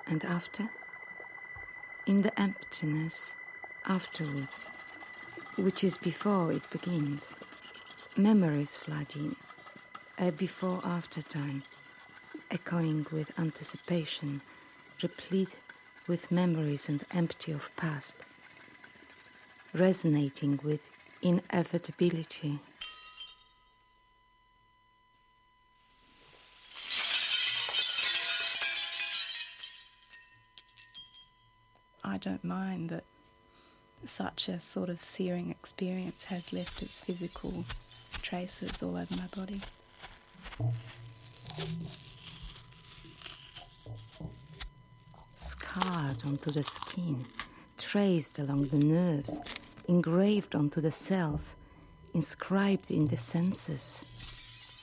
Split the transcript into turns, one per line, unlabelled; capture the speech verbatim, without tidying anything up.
And after? In the emptiness afterwards, which is before it begins, memories flood in, a before-after time, echoing with anticipation, replete with memories and empty of past, resonating with inevitability.
I don't mind that such a sort of searing experience has left its physical traces all over my body.
Scarred onto the skin, traced along the nerves, engraved onto the cells, inscribed in the senses.